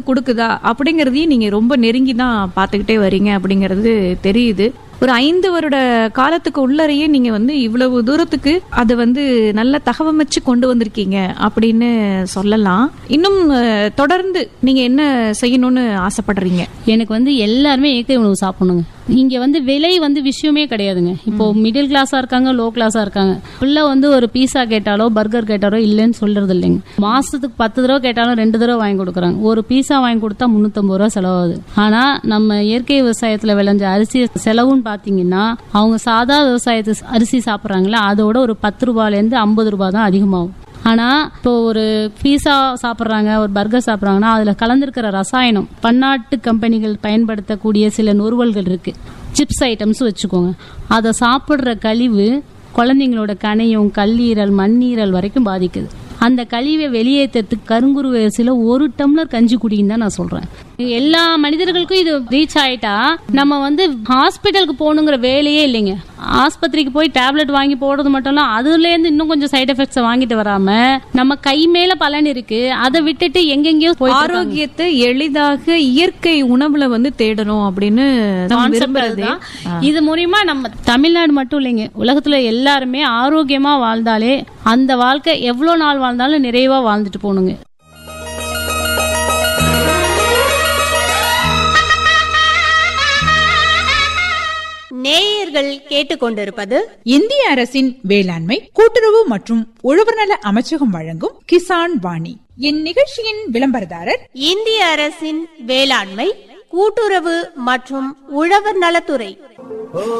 கொடுக்குதா அப்படிங்கறதையும் நீங்க ரொம்ப நெருங்கி தான் பாத்துக்கிட்டே வரீங்க அப்படிங்கறது தெரியுது. ஒரு 5 வருட காலத்துக்கு உள்ளரையே நீங்க இவ்வளவு தூரத்துக்கு அதை நல்ல தகவமைச்சு கொண்டு வந்திருக்கீங்க அப்படின்னு சொல்லலாம். இன்னும் தொடர்ந்து நீங்க என்ன செய்யணும்னு ஆசைப்படுறீங்க? எனக்கு எல்லாருமே இயற்கை உணவு சாப்பிடணுங்க. இங்க விலை விஷயமே கிடையாதுங்க. இப்போ மிடில் கிளாஸா இருக்காங்க, லோ கிளாஸா இருக்காங்க. உள்ள ஒரு பீஸா கேட்டாலோ பர்கர் கேட்டாலோ இல்லைன்னு சொல்றது இல்லைங்க. மாசத்துக்கு 10 தடவை கேட்டாலும் 2 தடவை வாங்கி கொடுக்குறாங்க. ஒரு பீஸா வாங்கி கொடுத்தா 350 ரூபா செலவாகுது. ஆனா நம்ம இயற்கை விவசாயத்துல விளைஞ்ச அரிசி செலவுன்னு பாத்தீங்கன்னா அவங்க சாதா விவசாயத்து அரிசி சாப்பிட்றாங்களா அதோட ஒரு 10 ரூபாயில இருந்து 50 ரூபாய் தான் அதிகமாகும். ஆனா இப்போ ஒரு பீஸா சாப்பிட்றாங்க, ஒரு பர்கர் சாப்பிட்றாங்கன்னா அதுல கலந்திருக்கிற ரசாயனம் பன்னாட்டு கம்பெனிகள் பயன்படுத்தக்கூடிய சில நொறுவல்கள் இருக்கு. சிப்ஸ் ஐட்டம்ஸ் வச்சுக்கோங்க. அதை சாப்பிடுற கழிவு குழந்தைங்களோட கணையம், கல்லீரல், மண்ணீரல் வரைக்கும் பாதிக்குது. அந்த கழிவை வெளியேற்றத்துக்கு கருங்குருவை அரிசியில 1 டம்ளர் கஞ்சி குடின்னு தான் நான் சொல்றேன். எல்லா மனிதர்களுக்கும் இது ரீச் ஆயிட்டா நம்ம ஹாஸ்பிட்டலுக்கு போகணுங்கிற வேலையே இல்லைங்க. ஆஸ்பத்திரிக்கு போய் டேப்லெட் வாங்கி போடுறது மட்டும் இல்ல, அதுல இருந்து இன்னும் கொஞ்சம் சைடு எஃபெக்ட்ஸ் வாங்கிட்டு வராம நம்ம கை மேல பலன் இருக்கு அதை விட்டுட்டு எங்கெங்கயோ ஆரோக்கியத்தை எளிதாக இயற்கை உணவுல தேடணும் அப்படின்னு விரும்புறது. இது மூலமா நம்ம தமிழ்நாடு மட்டும் இல்லைங்க, உலகத்துல எல்லாருமே ஆரோக்கியமா வாழ்ந்தாலே அந்த வாழ்க்கை எவ்வளவு நாள் வாழ்ந்தாலும் நிறைவா வாழ்ந்துட்டு போகணுங்க. நேயர்கள் கேட்டுக்கொண்டிருப்பது இந்திய அரசின் வேளாண்மை கூட்டுறவு மற்றும் உழவர் நல அமைச்சகம் வழங்கும் கிசான் வாணி. இந்நிகழ்ச்சியின் விளம்பரதாரர் இந்திய அரசின் வேளாண்மை கூட்டுறவு மற்றும் உழவர் நலத்துறை.